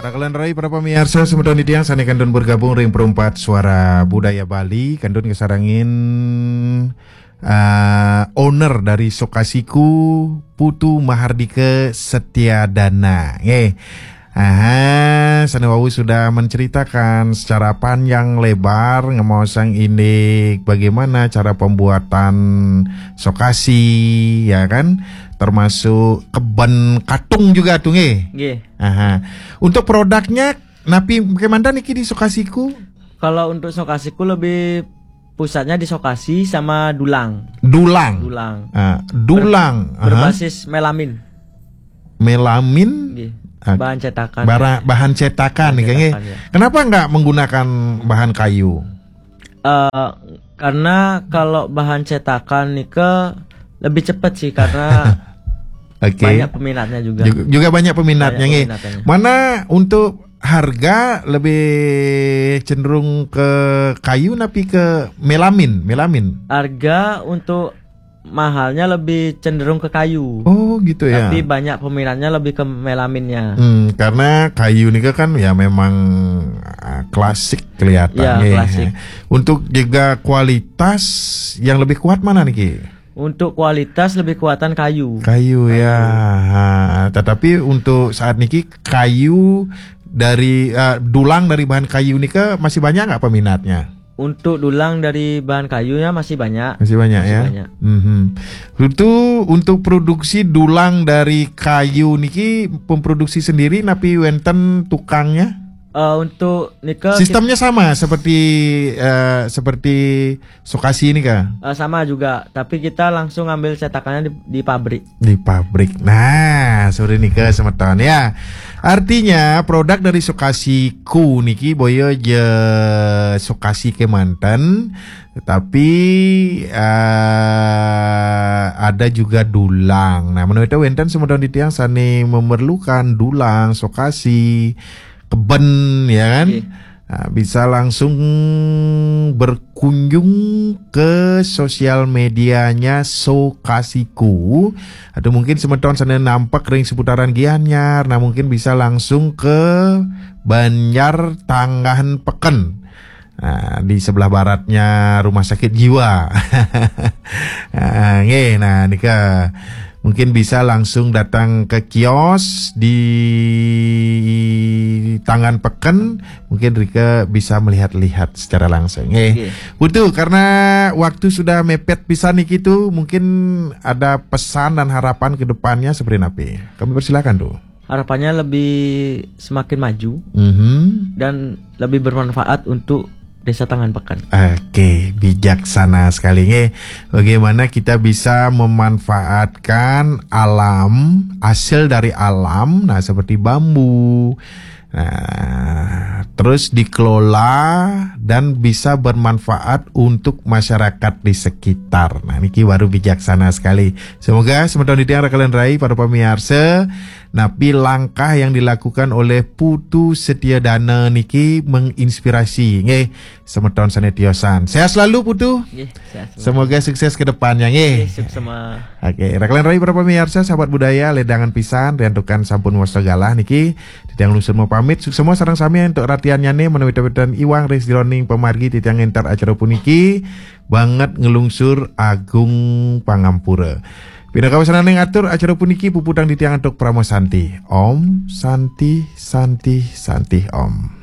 Rakalan rai para pemirsa semeton tiang sane kandun bergabung ring perempat suara budaya Bali kandun kesarangin owner dari Sokasiku Putu Mahardika Setiadana. Sanewawu sudah menceritakan secara panjang lebar ngemosang ini bagaimana cara pembuatan sokasi, ya kan? Termasuk keben katung juga tuh Untuk produknya napi bagaimana niki di Sokasiku? Kalau untuk Sokasiku lebih pusatnya di Sokasi sama Dulang. Dulang. Berbasis melamin. Melamin. Bahan cetakan. Bahan cetakan nih kayaknya. Ya. Kenapa nggak menggunakan bahan kayu? Karena kalau bahan cetakan nih lebih cepat sih karena banyak peminatnya juga. Juga banyak peminatnya nih. Mana untuk harga lebih cenderung ke kayu tapi ke melamin? Harga untuk mahalnya lebih cenderung ke kayu. Oh gitu ya. Tapi banyak peminatnya lebih ke melaminnya. Karena kayu ini kan ya memang klasik kelihatannya. Ya, klasik. Untuk juga kualitas yang lebih kuat mana nih Ki? Untuk kualitas lebih kuatan kayu. Kayu ya. Tetapi untuk saat niki kayu dari dulang dari bahan kayu ini masih banyak nggak peminatnya? Untuk dulang dari bahan kayunya masih banyak. Masih banyak ya. Itu untuk produksi dulang dari kayu niki memproduksi sendiri napi wenten tukangnya? Untuk nikel sistemnya sama seperti Sokasi ini kah? Sama juga, tapi kita langsung ambil cetakannya di pabrik. Di pabrik. Nah, sore nikel semeton ya. Artinya produk dari Sokasiku niki boyo je Sokasi Kemanten, tapi ada juga dulang. Nah, menurut wenten semeton di tiang sani memerlukan dulang Sokasi keben ya kan. Nah, bisa langsung berkunjung ke sosial medianya Sokasiku atau mungkin semeton sana nampak ring seputaran Gianyar. Nah mungkin bisa langsung ke Banjar Tanggahan Peken. Nah, di sebelah baratnya rumah sakit jiwa. Nah nika mungkin bisa langsung datang ke kios di Tangan Peken, mungkin Rika bisa melihat-lihat secara langsung. Betul, karena waktu sudah mepet pisan nih gitu, mungkin ada pesan dan harapan ke depannya seperti apa? Kami persilakan tuh. Harapannya lebih semakin maju dan lebih bermanfaat untuk Desa Tangan Peken. Oke, bijaksana sekali. Bagaimana kita bisa memanfaatkan alam, hasil dari alam, nah seperti bambu. Nah, terus dikelola dan bisa bermanfaat untuk masyarakat di sekitar. Nah, niki baru bijaksana sekali. Semoga semeton ditiang rakalan rai para pemirsa, napi langkah yang dilakukan oleh Putu Setiadana niki menginspirasi. Semeton sanetiosan. Sehat selalu Putu. Sehat selalu. Semoga sukses ke depannya. Sukses sama. Oke, rakalan rai para pemirsa, sahabat budaya, ledangan pisan, riantukan sampun wasagalah niki. Titiang lusun mau pamit, sukses semua sarang sami untuk ratiannya nih menawi-tawitan iwang res dironing pemargi titiang entar acara puniki banget ngelungsur Agung Pangampura. Pina kawasan yang ngatur acara puniki puputang di tiang untuk Pramosanti. Om Santi Santi Santi Om.